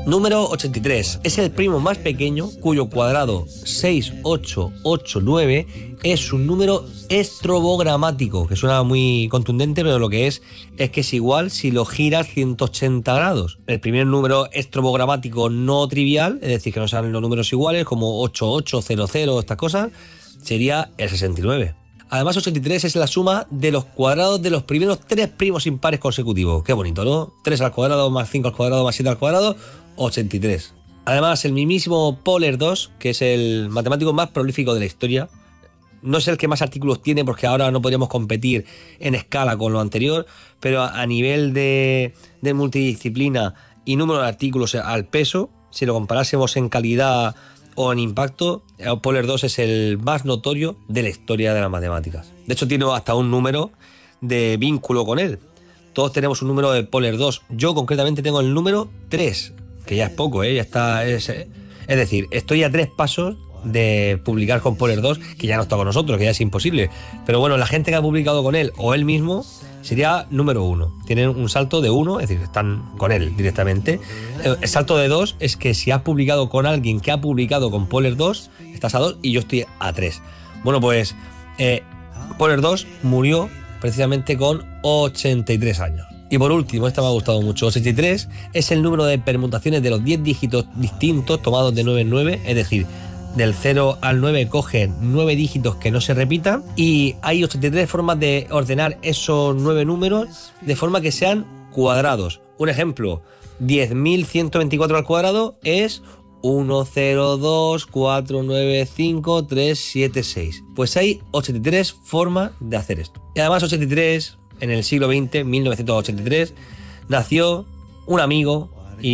Número 83. Es el primo más pequeño cuyo cuadrado 6889 es un número estrobogramático, que suena muy contundente, pero lo que es que es igual si lo giras 180 grados. El primer número estrobogramático no trivial, es decir, que no sean los números iguales, como 8800, estas cosas, sería el 69. Además, 83 es la suma de los cuadrados de los primeros 3 primos impares consecutivos. Qué bonito, ¿no? 3 al cuadrado, más 5 al cuadrado, más 7 al cuadrado, 83. Además, el mismísimo Pöhler II, que es el matemático más prolífico de la historia, no es el que más artículos tiene, porque ahora no podríamos competir en escala con lo anterior, pero a nivel de multidisciplina y número de artículos al peso, si lo comparásemos en calidad o en impacto, Pöhler II es el más notorio de la historia de las matemáticas. De hecho, tiene hasta un número de vínculo con él. Todos tenemos un número de Pöhler II. Yo concretamente tengo el número 3, que ya es poco, ya está. Es decir, estoy a 3 pasos de publicar con Pöhler II, que ya no está con nosotros, que ya es imposible. Pero bueno, la gente que ha publicado con él o él mismo sería número 1. Tienen un salto de 1, es decir, están con él directamente. El salto de 2 es que si has publicado con alguien que ha publicado con Pöhler II, estás a 2 y yo estoy a 3. Bueno, pues Pöhler II murió precisamente con 83 años. Y por último, esta me ha gustado mucho, 83 es el número de permutaciones de los 10 dígitos distintos tomados de 9 en 9, es decir, del 0 al 9 cogen 9 dígitos que no se repitan, y hay 83 formas de ordenar esos 9 números de forma que sean cuadrados. Un ejemplo, 10.124 al cuadrado es 1, 0, 2, 4, 9, 5, 3, 7, 6. Pues hay 83 formas de hacer esto. Y además 83, en el siglo XX, 1983, nació un amigo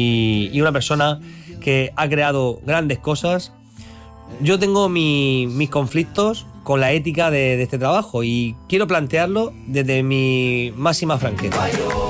y una persona que ha creado grandes cosas. Yo tengo mis conflictos con la ética de este trabajo y quiero plantearlo desde mi máxima franqueza.